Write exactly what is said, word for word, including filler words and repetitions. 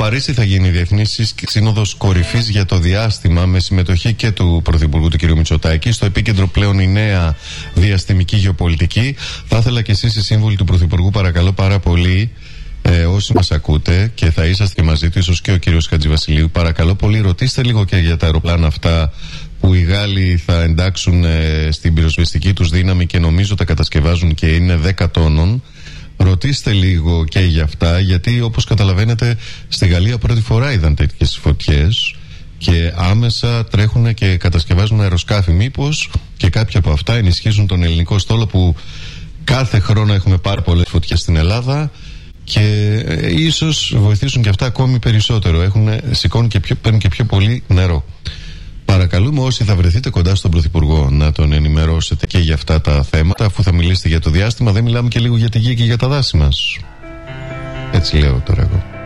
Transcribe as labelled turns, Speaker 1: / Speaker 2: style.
Speaker 1: Παρίσι θα γίνει η Διεθνής Σύνοδος Κορυφής για το διάστημα, με συμμετοχή και του Πρωθυπουργού του κ. Μητσοτάκη. Στο επίκεντρο πλέον η νέα διαστημική γεωπολιτική. Θα ήθελα και εσείς οι σύμβουλοι του Πρωθυπουργού, παρακαλώ πάρα πολύ, ε, όσοι μας ακούτε και θα είσαστε και μαζί του, ίσως και ο κ. Χατζηβασιλείου, παρακαλώ πολύ, ρωτήστε λίγο και για τα αεροπλάνα αυτά που οι Γάλλοι θα εντάξουν ε, στην πυροσβεστική τους δύναμη και νομίζω τα κατασκευάζουν και είναι δέκα τόνων. Ρωτήστε λίγο και για αυτά, γιατί όπως καταλαβαίνετε στη Γαλλία πρώτη φορά είδαν τέτοιες φωτιές και άμεσα τρέχουν και κατασκευάζουν αεροσκάφη. Μήπως και κάποια από αυτά ενισχύσουν τον ελληνικό στόλο, που κάθε χρόνο έχουμε πάρα πολλές φωτιές στην Ελλάδα, και ε, ίσως βοηθήσουν και αυτά ακόμη περισσότερο. Έχουν, σηκώνουν και πιο, παίρνουν και πιο πολύ νερό. Παρακαλούμε όσοι θα βρεθείτε κοντά στον Πρωθυπουργό να τον ενημερώσετε και για αυτά τα θέματα, αφού θα μιλήσετε για το διάστημα. Δεν μιλάμε και λίγο για τη γη και για τα δάση μας? Έτσι λέω τώρα εγώ.